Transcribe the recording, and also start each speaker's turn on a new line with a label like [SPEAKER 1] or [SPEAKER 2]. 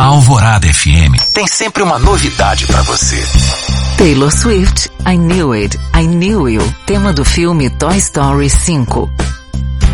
[SPEAKER 1] Alvorada FM tem sempre uma novidade pra você.
[SPEAKER 2] Taylor Swift, I Knew It, I Knew You, tema do filme Toy Story 5.